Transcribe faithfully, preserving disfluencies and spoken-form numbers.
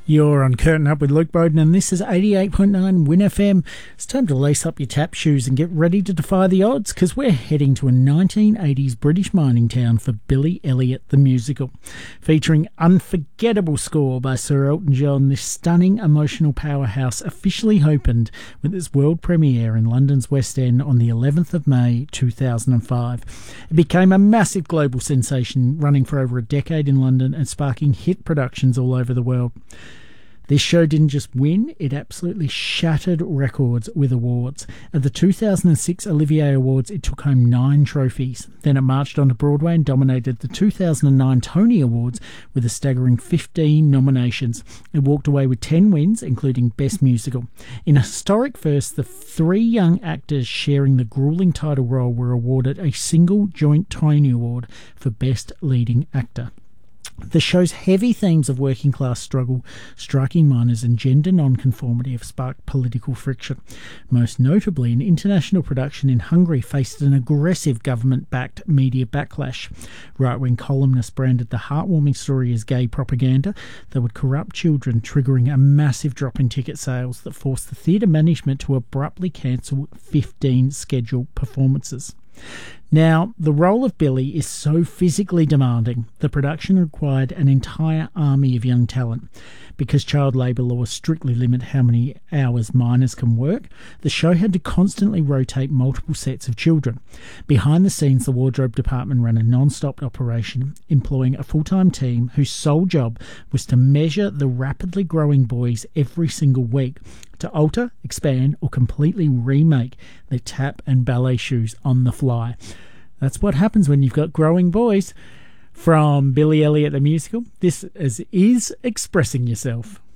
You're on Curtain Up with Luke Bowden, and this is eighty-eight point nine Win F M. It's time to lace up your tap shoes and get ready to defy the odds, because we're heading to a nineteen eighties British mining town for Billy Elliot the Musical. Featuring unforgettable score by Sir Elton John, this stunning emotional powerhouse officially opened with its world premiere in London's West End on the eleventh of May two thousand five. It became a massive global sensation, running for over a decade in London and sparking hit productions all over the world. This show didn't just win, it absolutely shattered records with awards. At the two thousand six Olivier Awards, it took home nine trophies. Then it marched on to Broadway and dominated the two thousand nine Tony Awards with a staggering fifteen nominations. It walked away with ten wins, including Best Musical. In a historic first, the three young actors sharing the grueling title role were awarded a single joint Tony Award for Best Leading Actor. The show's heavy themes of working class struggle, striking miners and gender nonconformity have sparked political friction. Most notably, an international production in Hungary faced an aggressive government-backed media backlash. Right-wing columnists branded the heartwarming story as gay propaganda that would corrupt children, triggering a massive drop in ticket sales that forced the theatre management to abruptly cancel fifteen scheduled performances. Now, the role of Billy is so physically demanding, the production required an entire army of young talent. Because child labour laws strictly limit how many hours minors can work, the show had to constantly rotate multiple sets of children. Behind the scenes, the wardrobe department ran a non-stop operation, employing a full-time team whose sole job was to measure the rapidly growing boys every single week to alter, expand, or completely remake their tap and ballet shoes on the fly. That's what happens when you've got growing boys. From Billy Elliot the Musical, this is, is Expressing Yourself.